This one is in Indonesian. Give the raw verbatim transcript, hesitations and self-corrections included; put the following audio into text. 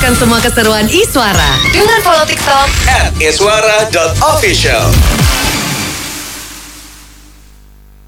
Saksikan semua keseruan Iswara dengan follow TikTok at iswara dot official.